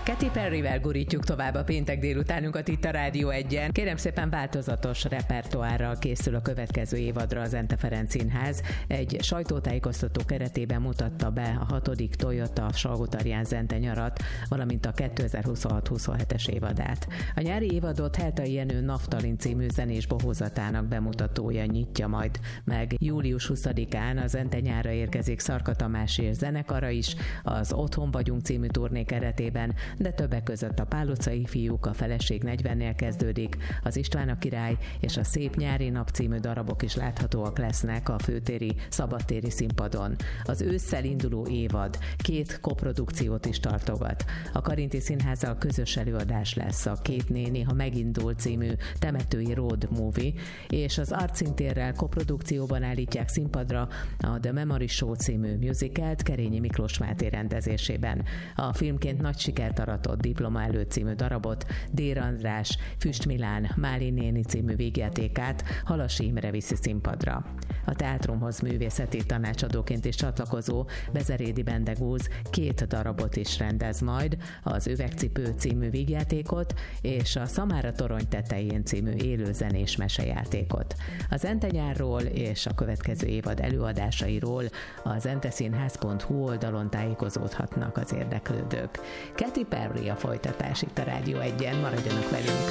Katy Perryvel gurítjuk tovább a péntek délutánunkat itt a Rádió 1-en. Kérem szépen, változatos repertoárral készül a következő évadra az Ente Ferenc Színház. Egy sajtótájékoztató keretében mutatta be a 6. Toyota Salgótarján Zente nyarat, valamint a 2026-27-es évadát. A nyári évadot Heltai Jenő Naftalin című zenés bohózatának bemutatója nyitja majd meg. Július 20-án az Zente nyára érkezik Szarka Tamás és zenekara is, az Otthon vagyunk című turné keretében, de többek között a Pál utcai fiúk, a Feleség 40-nél kezdődik, az István a király és a Szép nyári nap című darabok is láthatóak lesznek a főtéri, szabadtéri színpadon. Az ősszel induló évad 2 koprodukciót is tartogat. A Karinti Színházzal közös előadás lesz a Két néni, ha megindul című temetői road movie, és az Artszintérrel koprodukcióban állítják színpadra a The Memory Show című musicalt Kerényi Miklós Máté rendezésében. A filmként nagy sikert aratott Diploma előtt című darabot Dér András, Füst Milán, Máli néni című végjátékát Halasi Imre viszi színpadra. A teátrumhoz művészeti tanácsadóként is csatlakozó Bezerédi Bendegúz 2 darabot is rendez majd, az Üvegcipő című vígjátékot és a Szamára torony tetején című élőzenés mesejátékot. Az Ente nyárról és a következő évad előadásairól az enteszínház.hu oldalon tájékozódhatnak az érdeklődők. Katy Perry a folytatás itt a Rádió 1-en, maradjanak velünk!